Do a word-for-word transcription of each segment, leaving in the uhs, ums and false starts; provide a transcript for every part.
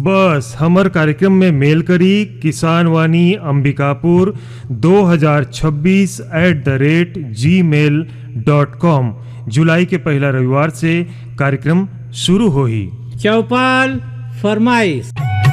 बस हमर कार्यक्रम में मेल करी किसान वाणी अंबिकापुर दो हज़ार छब्बीस at the rate ji mail dot com. जुलाई के पहला रविवार से कार्यक्रम शुरू हो ही। चौपाल फरमाइश।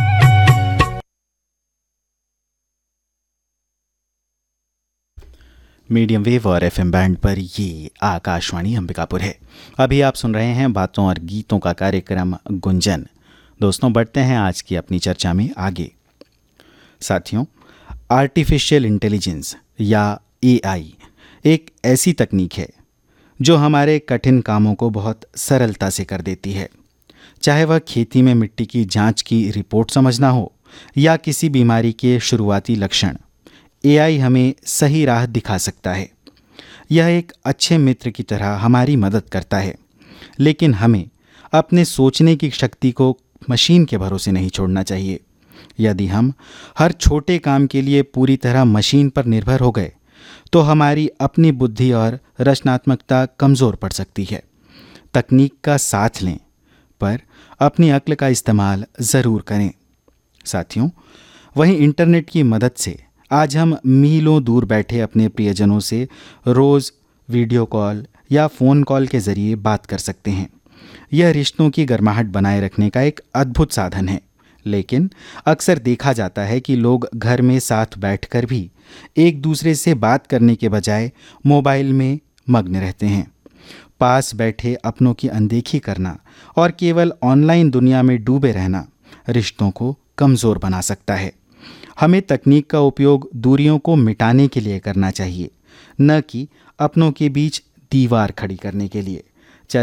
मीडियम वेव और एफएम बैंड पर ये आकाशवाणी अंबिकापुर है। अभी आप सुन रहे हैं बातों और गीतों का कार्यक्रम गुंजन। दोस्तों, बढ़ते हैं आज की अपनी चर्चा में आगे। साथियों, आर्टिफिशियल इंटेलिजेंस या एआई एक ऐसी तकनीक है जो हमारे कठिन कामों को बहुत सरलता से कर देती है। चाहे वह खेती में मिट्टी की जांच की रिपोर्ट समझना हो या किसी बीमारी के शुरुआती लक्षण, एआई हमें सही राह दिखा सकता है। यह एक अच्छे मित्र की तरह हमारी मदद करता है, लेकिन हमें अपने सोचने की शक्ति को मशीन के भरोसे नहीं छोड़ना चाहिए। यदि हम हर छोटे काम के लिए पूरी तरह मशीन पर निर्भर हो गए तो हमारी अपनी बुद्धि और रचनात्मकता कमज़ोर पड़ सकती है। तकनीक का साथ लें, पर अपनी अक्ल का इस्तेमाल ज़रूर करें। साथियों, वहीं इंटरनेट की मदद से आज हम मीलों दूर बैठे अपने प्रियजनों से रोज़ वीडियो कॉल या फ़ोन कॉल के ज़रिए बात कर सकते हैं। यह रिश्तों की गर्माहट बनाए रखने का एक अद्भुत साधन है, लेकिन अक्सर देखा जाता है कि लोग घर में साथ बैठकर भी एक दूसरे से बात करने के बजाय मोबाइल में मग्न रहते हैं। पास बैठे अपनों की अनदेखी करना और केवल ऑनलाइन दुनिया में डूबे रहना रिश्तों को कमज़ोर बना सकता है। हमें तकनीक का उपयोग दूरियों को मिटाने के लिए करना चाहिए, न कि अपनों के बीच दीवार खड़ी करने के लिए।